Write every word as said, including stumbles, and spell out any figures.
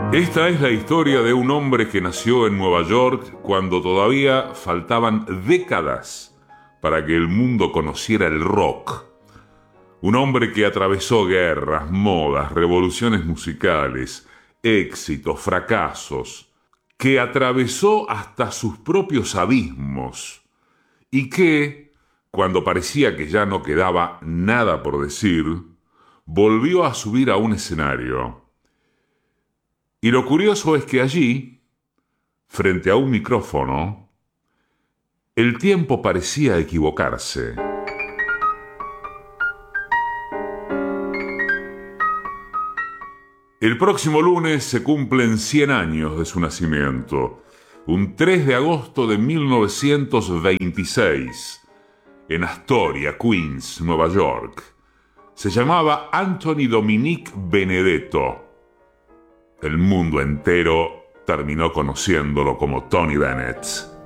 Esta es la historia de un hombre que nació en Nueva York cuando todavía faltaban décadas para que el mundo conociera el rock. Un hombre que atravesó guerras, modas, revoluciones musicales, éxitos, fracasos, que atravesó hasta sus propios abismos y que, cuando parecía que ya no quedaba nada por decir, volvió a subir a un escenario. Y lo curioso es que allí, frente a un micrófono, el tiempo parecía equivocarse. El próximo lunes se cumplen cien años de su nacimiento, un tres de agosto de mil novecientos veintiséis, en Astoria, Queens, Nueva York. Se llamaba Anthony Dominic Benedetto. El mundo entero terminó conociéndolo como Tony Bennett.